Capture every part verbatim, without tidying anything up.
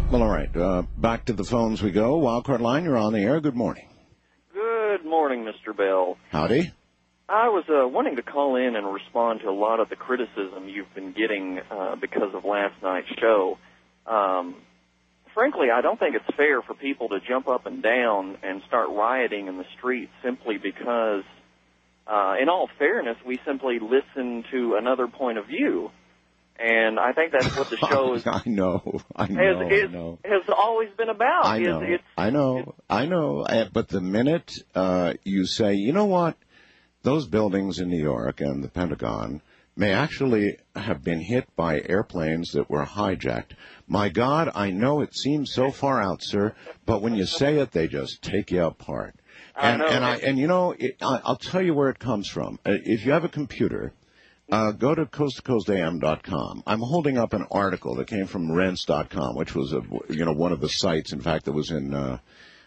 Well, all right. Uh, back to the phones we go. Wildcard line, you're on the air. Good morning. Good morning, Mister Bell. Howdy. I was uh, wanting to call in and respond to a lot of the criticism you've been getting uh, because of last night's show. Um, frankly, I don't think it's fair for people to jump up and down and start rioting in the streets simply because, uh, in all fairness, we simply listen to another point of view. And I think that's what the show is. I know. I know. Has, is, I know. has always been about. I know. It's, it's, I know. It's, I know. I, but the minute uh, you say, you know what, those buildings in New York and the Pentagon may actually have been hit by airplanes that were hijacked. My God, I know it seems so far out, sir, but when you say it, they just take you apart. And, I know. And, I, and you know, it, I, I'll tell you where it comes from. Uh, If you have a computer, Uh, go to coast to coast a m dot com. I'm holding up an article that came from rents dot com, which was a, you know, one of the sites, in fact, that was in uh,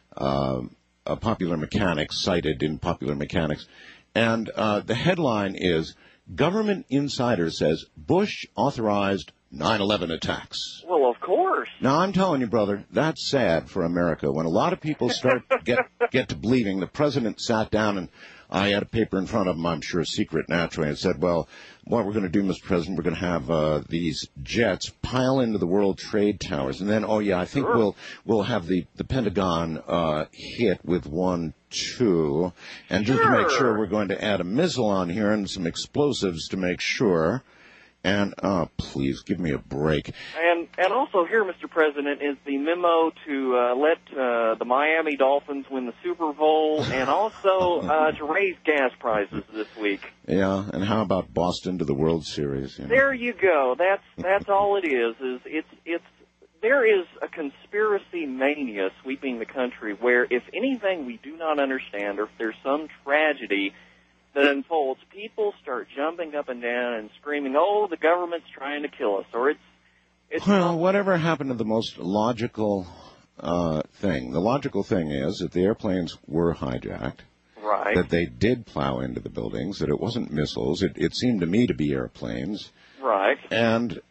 uh, a Popular Mechanics, cited in Popular Mechanics. And uh, the headline is, Government Insider Says Bush Authorized nine eleven Attacks. Well, of course. Now, I'm telling you, brother, that's sad for America. When a lot of people start get get to believing, the president sat down and I had a paper in front of him, I'm sure secret naturally, and said, well, what we're going to do, Mister President, we're going to have uh, these jets pile into the World Trade Towers. And then, oh, yeah, I think sure. we'll we'll have the, the Pentagon uh, hit with one, two. And just sure. to make sure, we're going to add a missile on here and some explosives to make sure. And, oh, please, give me a break. And and also here, Mister President, is the memo to uh, let uh, the Miami Dolphins win the Super Bowl and also uh, to raise gas prices this week. Yeah, and how about Boston to the World Series? You know? There you go. That's that's all it is. Is it's it's there is a conspiracy mania sweeping the country where if anything we do not understand or if there's some tragedy that unfolds, people start jumping up and down and screaming, oh, the government's trying to kill us, or it's... it's well, whatever happened to the most logical uh, thing? The logical thing is that the airplanes were hijacked, right? That they did plow into the buildings, that it wasn't missiles. It, it seemed to me to be airplanes. Right. And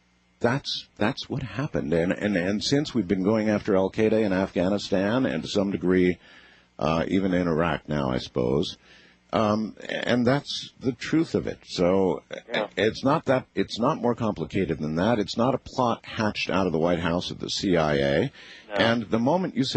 that's that's what happened. And, and, and since we've been going after al-Qaeda in Afghanistan and to some degree uh, even in Iraq now, I suppose... Um, and that's the truth of it. So yeah. it's not that it's not more complicated than that. It's not a plot hatched out of the White House of the C I A. No. And the moment you say